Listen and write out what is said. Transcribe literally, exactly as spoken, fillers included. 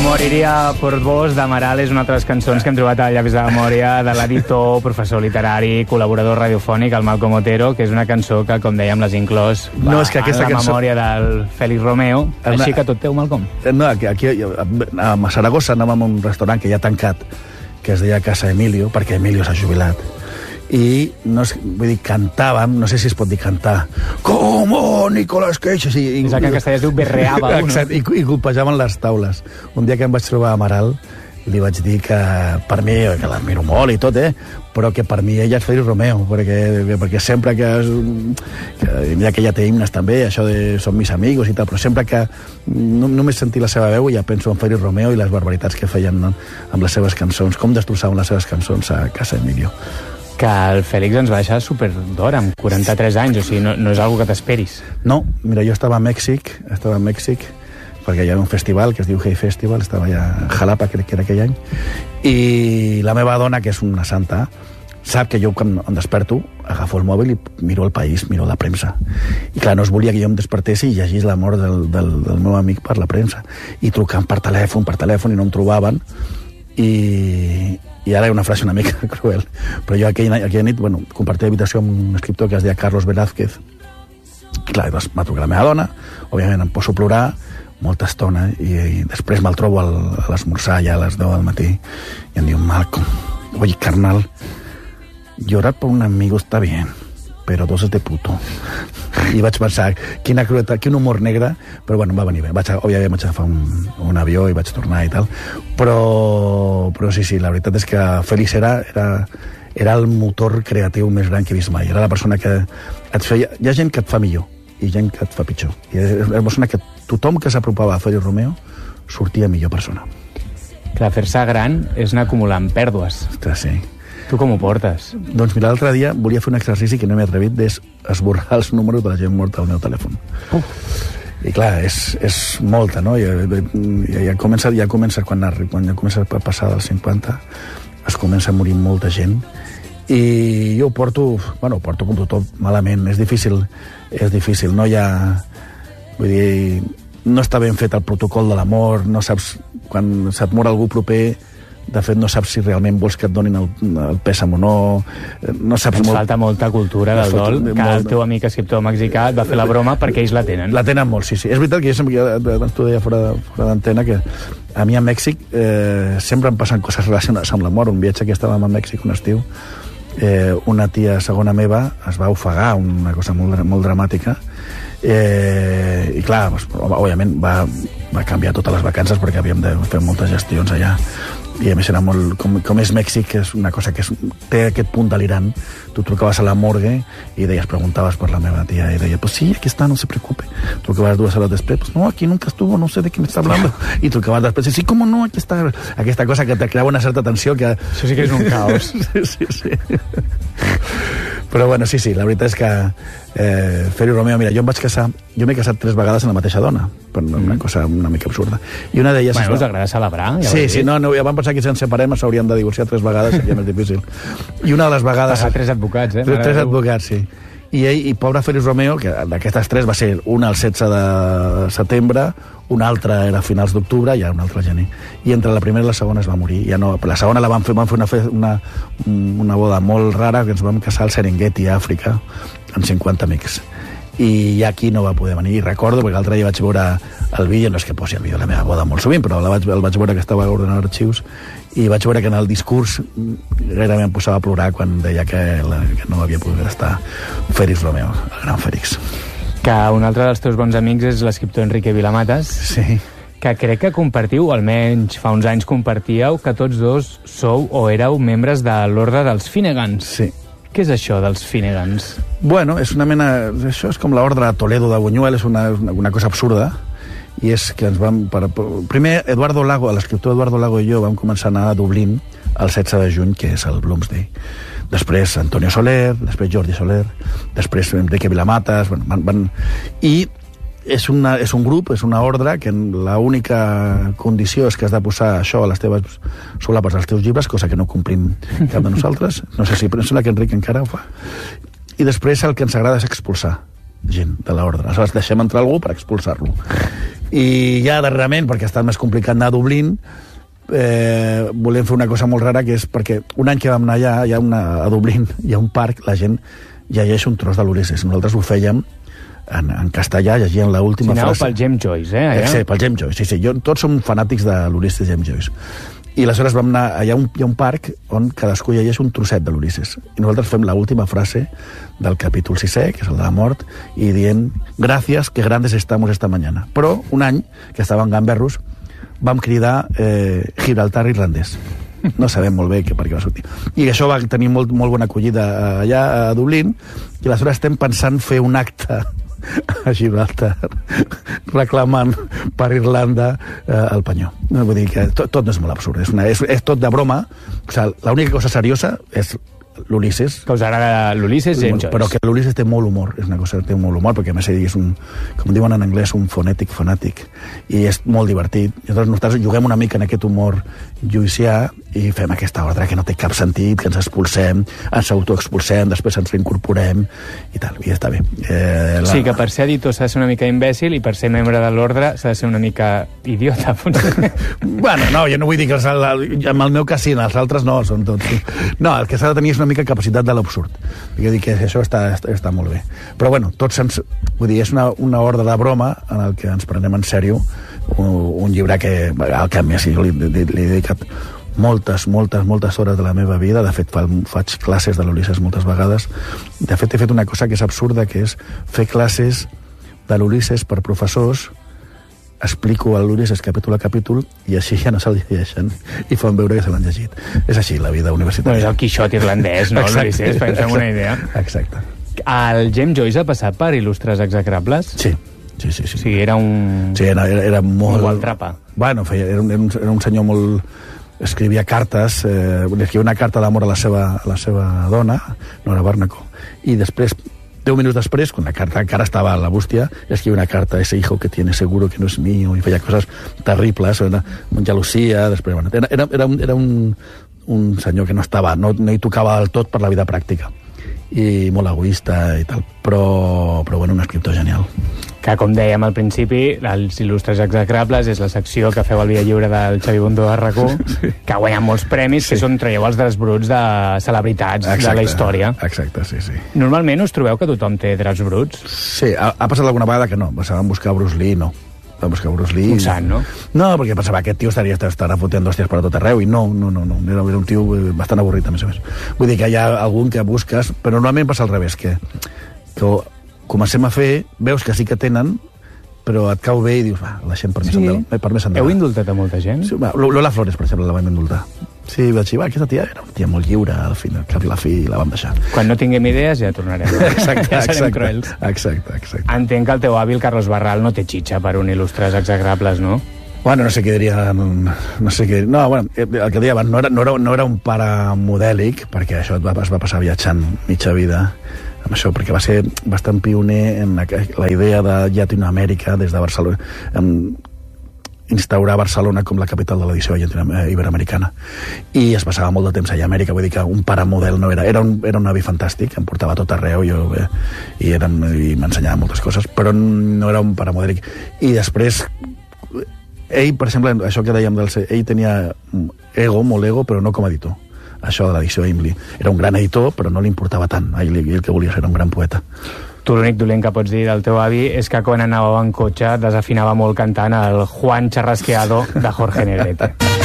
Moriria por vos d'Amaral és una altra de les cançons que hem trobat al llavis de la memòria de l'editor, professor literari, col·laborador radiofònic, el Malcom Otero, que és una cançó que, com dèiem, l'has inclòs va, no, és que aquesta en la cançó... memòria del Félix Romeo. Una... Així que tot teu, Malcom. No, aquí, aquí a Saragossa anàvem a un restaurant que ja ha tancat, que es deia Casa Emilio, perquè Emilio s'ha jubilat. I, no, vull dir, cantàvem, no sé si es pot dir cantar, com Nicolas Cage, i, i, és el que en castellà es diu berreava uno. Exacte, i, i colpejaven les taules. Un dia que em vaig trobar a Amaral, li vaig dir que per mi, que l'admiro molt i tot, eh? Però que per mi ella és Félix Romeo, perquè, perquè sempre que, es, que mira que ella té himnes també, això de Som mis amigos i tal, però sempre que no, només sentir la seva veu ja penso en Félix Romeo i les barbaritats que feien, no? Amb les seves cançons, com destrossaven les seves cançons a Casa Emilio. Que el Fèlix ens va deixar super d'hora, amb quaranta-tres anys, o sigui, no, no és algo que t'esperis. No, mira, jo estava a Mèxic, estava a Mèxic, perquè hi ha un festival que es diu Hey Festival, estava allà a Jalapa, crec que era aquell any, i la meva dona, que és una santa, sap que jo quan em desperto agafo el mòbil i miro el país, miro la premsa. I clar, no es volia que jo em despertés i llegís la mort del, del, del meu amic per la premsa. I trucant per telèfon, per telèfon, i no em trobaven, i... i ara hi ha una frase una mica cruel, però jo aquella, aquella nit, bueno, compartia habitació amb un escriptor que es deia Carlos Velázquez, i clar, va trucar la meva dona, òbviament em poso a plorar molta estona, i, i després me'l trobo al, a l'esmorzar ja a les deu del matí, i em diu, Malcom, oye, carnal, llorar por un amigo está bien, però dos es de puto. I vaig pensar, quina crueltat, quin humor negre, però bueno, va venir bé. Vaig, òbviament vaig agafar un, un avió i vaig tornar i tal, però, però sí, sí, la veritat és que Félix era, era, era el motor creatiu més gran que he vist mai. Era la persona que et feia... Hi ha gent que et fa millor i gent que et fa pitjor. I és la persona que tothom que s'apropava a Félix Romeo sortia millor persona. Clar, fer-se gran és anar acumulant pèrdues. Ostres, sí. Tu com ho portes? Doncs mira, l'altre dia volia fer un exercici que no m'he atrevit, és esborrar els números de la gent morta al meu telèfon. Uh. I clar, és, és molta, no? Ja, ja, ja comença, ja comença quan, quan ja comença a passar dels cinquanta, es comença a morir molta gent, i jo ho porto, bueno, ho porto com tothom malament, és difícil, és difícil, no hi ha... Vull dir, no està ben fet el protocol de la mort, no saps, quan se't mor algú proper, de fet no saps si realment vols que et donin el, el pèsam o no, no saps Ens molt... falta molta cultura del dol, que molt... el teu amic escriptor mexicà et va fer la broma perquè ells la tenen. La tenen molt, sí, sí. És veritat que jo sempre, abans t'ho deia fora, fora d'antena, que a mi a Mèxic eh, sempre em passen coses relacionades amb la mort. Un viatge que estàvem a Mèxic un estiu, eh, una tia segona meva es va ofegar, una cosa molt, molt dramàtica, eh, i clar, òbviament va, va canviar totes les vacances perquè havíem de fer moltes gestions allà, i a més era molt, com, com és Mèxic, que és una cosa que és, té aquest punt delirant. Tu trucaves a la morgue i deies, preguntaves per la meva tia i deia, pues sí, aquí està, no se preocupe. Trucaves dues hores després, pues no, aquí nunca estuvo, no sé de què me està hablando. I trucaves després, sí, com no, aquí està. Aquesta cosa que te creava una certa tensió que... Això sí que és un caos. sí, sí, sí. Però bueno, sí, sí, la veritat és que eh, Félix Romeo, mira, jo em vaig casar, jo m'he casat tres vegades amb la mateixa dona, per una mm. cosa una mica absurda. I una d'elles... Bueno, us agrada celebrar? Ja sí, sí, no, no, ja vam pensar que si ens separem s'hauríem de divorciar tres vegades, seria més difícil. I una de les vegades... Passar tres advocats, eh? Tres, tres advocats, sí. I ell, i pobre Félix Romeo, que d'aquestes tres va ser una al setze de setembre, una altra era a finals d'octubre i una altra al gener. I entre la primera i la segona es va morir. Ja no, la segona la vam fer, vam fer una, una, una boda molt rara, que ens vam casar al Serengeti, a Àfrica, amb cinquanta amics. I ja aquí no va poder venir. I recordo, perquè l'altre dia vaig veure el vídeo, no és que posi el vídeo de la meva boda molt sovint, però la vaig, el vaig veure que estava ordenant arxius, i vaig veure que en el discurs gairebé em posava a plorar quan deia que, la, que no havia pogut estar Félix Romeo, el gran Félix. Que un altre dels teus bons amics és l'escriptor Enrique Vilamatas, sí. Que crec que compartiu, almenys fa uns anys compartíeu, que tots dos sou o éreu membres de l'Orde dels Finegans. Sí. Què és això dels Finegans? Bueno, és una mena... Això és com l'Ordre de Toledo de Buñuel, és una, una cosa absurda, i és que ens vam... Per, primer, Eduardo Lago, l'escriptor Eduardo Lago i jo vam començar a anar a Dublín el setze de juny, que és el Bloomsday. Després Antonio Soler, després Jordi Soler, després Enrique Vilamatas, bueno, van... van i és, una, és un grup, és una ordre que l'única condició és que has de posar això a les teves solapes als teus llibres, cosa que no complim cap de nosaltres. No sé si pensa que Enric encara ho fa. I després el que ens agrada és expulsar gent de l'ordre. Aleshores deixem entrar algú per expulsar-lo. I ja darrerament, perquè ha estat més complicat anar a Dublín, eh, volem fer una cosa molt rara, que és perquè un any que vam anar allà, hi ha una, a Dublín, hi ha un parc, la gent llegeix un tros de l'Ulisses. Nosaltres ho fèiem en, en castellà, llegien l'última si frase. Pel James Joyce, eh? Allà? Sí, pel James Joyce, sí, sí. Jo, tots som fanàtics de l'Ulisses James Joyce. I aleshores vam anar, allà un, hi ha un parc on cadascú llegeix un trosset de l'Ulisses. I nosaltres fem l'última frase del capítol sisè, que és el de la mort, i dient, gràcies, que grandes estamos esta mañana. Però un any, que estava en gamberros, vam cridar eh, Gibraltar irlandès. No sabem molt bé que, per què va sortir. I això va tenir molt, molt bona acollida allà a Dublín, i aleshores estem pensant fer un acte a Gibraltar reclamant per Irlanda eh, el penyó. No, vull dir que tot, tot no és molt absurd, és, una, és, és tot de broma. O sigui, l'única cosa seriosa és l'Ulisses. Que us agrada l'Ulisses James Joyce. Però que l'Ulisses té molt humor, és una cosa que té molt humor, perquè a més ell és un, com diuen en anglès, un fonètic fanàtic, i és molt divertit. I llavors nosaltres juguem una mica en aquest humor lluïcià i fem aquesta ordre que no té cap sentit, que ens expulsem, ens autoexpulsem, després ens reincorporem i tal, i ja està bé. Eh, la... Sí, que per ser editor s'ha de ser una mica imbècil i per ser membre de l'ordre s'ha de ser una mica idiota. Bueno, no, jo no vull dir que els, en el meu cas sí, en els altres no, són tots. No, el que s'ha de tenir és una mica capacitat de l'absurd. Jo dic que això està, està, està molt bé. Però bueno, tots ens... Vull dir, és una, una ordre de broma en el que ens prenem en sèrio un, un llibre que, al que a més jo li, li, li he dedicat moltes, moltes, moltes hores de la meva vida. De fet, fa, faig classes de l'Ulisses moltes vegades. De fet, he fet una cosa que és absurda, que és fer classes de l'Ulisses per professors. Explico a l'Ulisses capítol a capítol i així ja no se'l llegeixen i fan veure que se l'han llegit. És així la vida universitària. No, és el Quixot irlandès, no? L'Ulisses, per fer una idea. Exacte. El James Joyce ha passat per il·lustres execrables? Sí. Sí, sí, sí. O sigui, era un... Sí, era, era, era molt... Un gualtrapa. Bueno, feia, era, un, era un senyor molt... Escrivia cartes, eh, escrivia una carta d'amor a la seva, a la seva dona, Nora Barnacle, i després, deu minuts després, quan la carta encara estava a la bústia, escrivia una carta a ese hijo que tiene seguro que no es mío, i feia coses terribles, una, una gelosia, després... Bueno, era, era, era, un, era un, un senyor que no estava, no, no hi tocava del tot per la vida pràctica, i molt egoista i tal, però, però bueno, un escriptor genial. Que, com dèiem al principi, els il·lustres execrables és la secció que feu al Via Lliure del Xavi Bundó de RAC u, sí. Que ha guanyat molts premis, sí. Que són traieu els dels bruts de celebritats. Exacte, de la història. Exacte, sí, sí. Normalment us trobeu que tothom té draps bruts? Sí, ha, ha passat alguna vegada que no. Vam buscar Bruce Lee, no. Vam buscar Bruce Lee. Un sant, no? No, perquè pensava que aquest tio estaria, estaria fotent hòsties per a tot arreu, i no, no, no, no. Era, era un tio bastant avorrit, a més a més. Vull dir que hi ha algun que busques, però normalment passa al revés, que, que comencem a fer, veus que sí que tenen, però et cau bé i dius, va, la gent per més, sí. endavant, per més endavant. Heu indultat a molta gent? Sí, Lola Flores, per exemple, la vam indultar. Sí, vaig dir, va, aquesta tia era una tia molt lliure, al final, cap i la fi, la vam deixar. Quan no tinguem idees ja tornarem. Exacte, ja serem exacte, cruels. Exacte, exacte. Entenc que el teu avi, el Carlos Barral, no té xitxa per un il·lustres execrables, no? Bueno, no sé què diria... No sé què... No, bueno, el que deia abans, no era, no era, no era un pare modèlic, perquè això es va, es va passar viatjant mitja vida amb això, perquè va ser bastant pioner en la, la idea de Llatinoamèrica des de Barcelona, en instaurar Barcelona com la capital de l'edició iberoamericana. I es passava molt de temps allà a Amèrica, vull dir que un pare model no era. Era un, era un avi fantàstic, em portava tot arreu, jo, eh, i, eren, i m'ensenyava moltes coses, però no era un pare modèlic. I després... Ell, per exemple, això que dèiem del C, ell tenia ego, molt ego, però no com a editor. Això de l'edició Imli. Era un gran editor, però no li importava tant. Ell, ell que volia ser un gran poeta. Tu l'únic dolent que pots dir del teu avi és que quan anàveu en cotxe desafinava molt cantant el Juan Charrasqueado de Jorge Negrete.